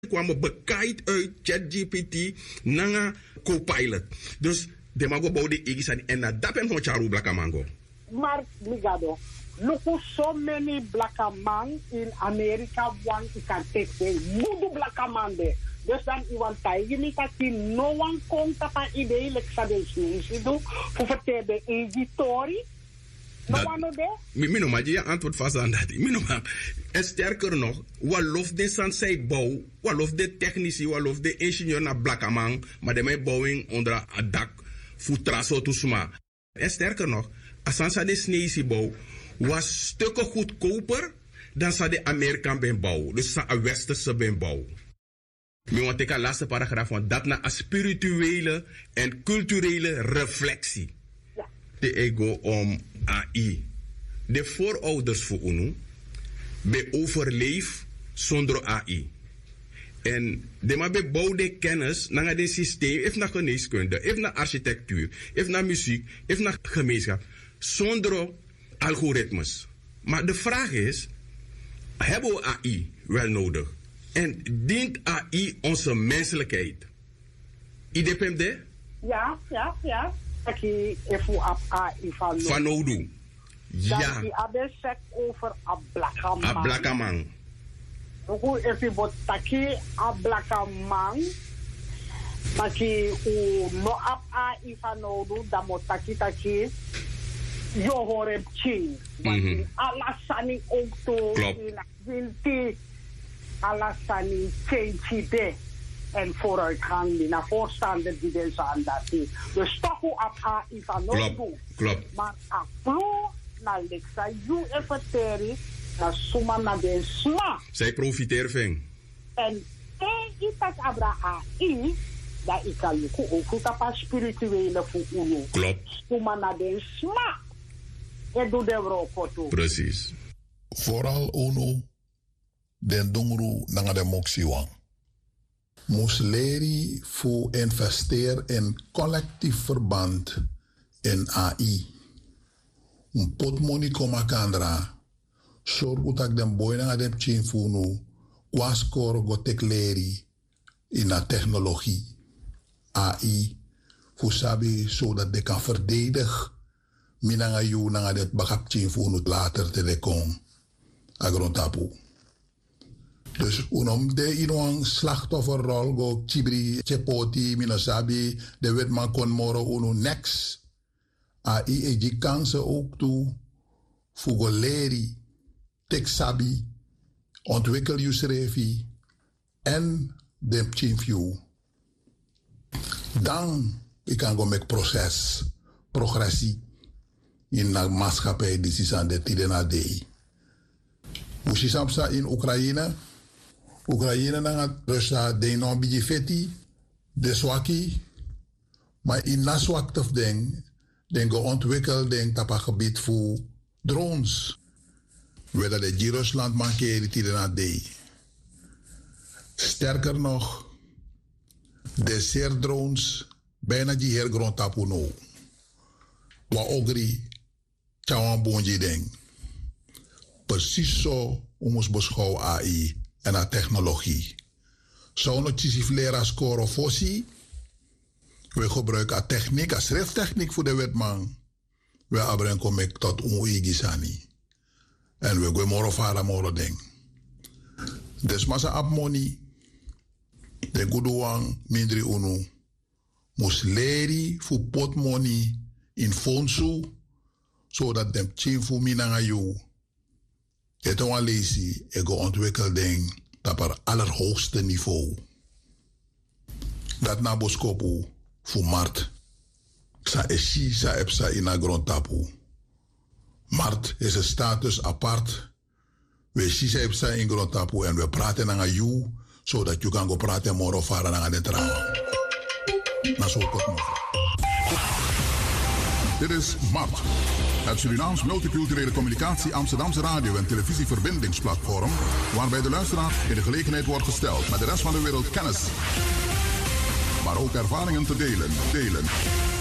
kwamen bekaaid uit ChatGPT naar Copilot. Dus de mago bouwde igisani en na dat hem gewoon charu blaka mango. Maar Migado, look so many black man in America want you can take the mudu black man there. Dus dan iemand je niet dat je no one komt op een idee, like sadisme, voor vertellen editori. No one there? Mino maar je antwoord vast aan dat. Mino maar. En sterker nog, wat lof de sansei bouw, wat lof de technici, wat lof de ingenieur naar blakkamang, maar de mij bouwing onder het dak voor traso toesma. En sterker nog, als sansa de sneeuwsie bouw was stukken goedkoper dan sa de Amerikaan ben bouw. Dus sa een westerse ben bouw. We want ik een laatste paragraaf van dat naar een spirituele en culturele reflectie. Ja. De ego om AI. De voorouders voor UNO be overleef zonder AI. En de maar bebouwde kennis naar het systeem, even naar geneeskunde, even naar architectuur, even naar muziek, even naar gemeenschap, zonder algoritmes. Maar de vraag is, hebben we AI wel nodig? En dient AI onze menselijkheid? IDPMD? Ja. Ik even op AI van Odu. Ja. Dan die sek over Ablakaman. Ablakaman. Hoe even wat taki Ablakaman. Taki u no op AI van Odu, dan moet taki. Je hoort hem ching. Want alasani ook to in die alasani change de. En vooruitgang naar voorstander die deze aan dat is. Dus toch op AI van Odu. Klopt. Maar aflo naar Lexa, you efeteri naar suma naar de sma. Zij profiteren van. En itak abra AI, dat ik kan je ook goed op een spirituele voor uno. Klopt. Suma naar de sma. Het doet de rokoto. Precies. Vooral uno, den dongru naar de moxiwang. Musleri voor investeer in collectief verband in AI. Un pot money koma kandra. Sorgu tak den boy na dem chin funu. Kwaskor go tekleri in a technologie. AI. Fusabi zodat de kan verdedigen. Minanga yu nanga det bakap chin funu later te de kon. Agrontapu. Dus unom de inuang slachtofferrol go chibri chepoti minasabi de wetman kon moro unu next. AI e die kansen ook toe voor leri, teksabi, ontwikkel je en de chinfju. Dan kan go met proces, progressie in de maatschappij die is aan de tijden na dei. Hoe is het in Oekraïne? Oekraïne na Rusland de non bijfeti, de swaki, maar in na swaktof ding. Den geontwikkeld denk op een gebied voor drones. Waar de Rusland mankeert die na de. Sterker nog, de zeer drones bijna die heel grond tapu no. Wa ogri chawan bonji denk. Precies zo ons beschouwen AI en a technologie. Zo nog tjisi flera score fossi. We gebruiken a techniek, a schrifttechniek voor de wetman. We abrengen tot onweegisani. En we gaan moro vara moro ding. Dus massa abmoni. De goedouang mindri unu. Musleri voor potmoni in fondsu. Zodat dem chinfu minanga yu. Het on lezi e go ontwikkeld ding. Op allerhoogste niveau. Dat na boskopu. Voor Mart. Sa eshi sa epsa in a grondtapu. Mart is een status apart. We shisa epsa in grondtapu en we praten naar you, zodat je kan go praten morgen varen naar de trauma. Na zo kot nog. Dit is Mart. Het Surinaams multiculturele communicatie Amsterdamse radio- en televisieverbindingsplatform, waarbij de luisteraar in de gelegenheid wordt gesteld met de rest van de wereld kennis, maar ook ervaringen te delen.